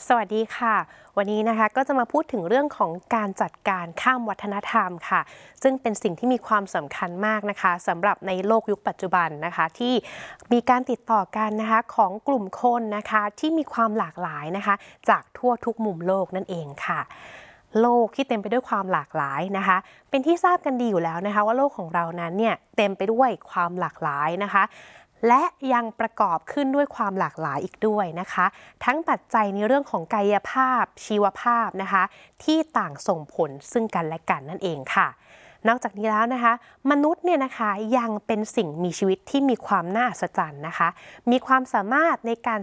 สวัสดีค่ะวันนี้นะคะก็จะมาพูดถึงเรื่องของการจัดการข้ามวัฒนธรรมค่ะซึ่งเป็นสิ่งที่มีความสำคัญมากนะคะสำหรับในโลกยุคปัจจุบันนะคะที่มีการติดต่อกันนะคะของกลุ่มคนนะคะที่มีความหลากหลายนะคะจากทั่วทุกมุมโลกนั่นเองค่ะโลกที่เต็มไปด้วยความหลากหลายนะคะเป็นที่ทราบกันดีอยู่แล้วนะคะว่าโลกของเรานั้นเนี่ยเต็มไปด้วยความหลากหลายนะคะและยังประกอบขึ้นด้วยความหลากหลายอีกด้วยนะคะทั้งปัจจัยในเรื่องของกายภาพชีวภาพนะคะที่ต่างส่งผลซึ่งกันและกันนั่นเองค่ะนอกจากนี้แล้วนะคะมนุษย์เนี่ยนะคะยังเป็นสิ่งมีชีวิตที่มีความน่าอัศจรรย์นะคะมีความสามารถในการ